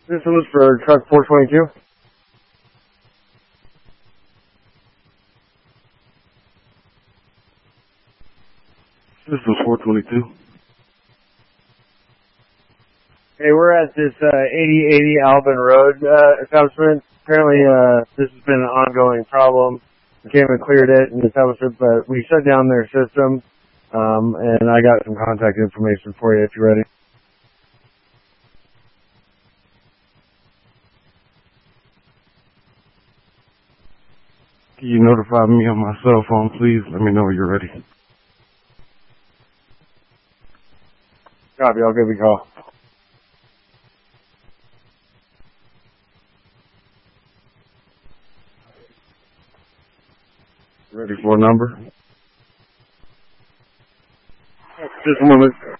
This was for truck 422. This was 422. Hey, we're at this 8080 Alvin Road establishment. Apparently, this has been an ongoing problem. We came and cleared it in the establishment, but we shut down their system. And I got some contact information for you if you're ready. Can you notify me on my cell phone, please? Let me know when you're ready. Copy, I'll give you a call. Ready for a number? Just a moment.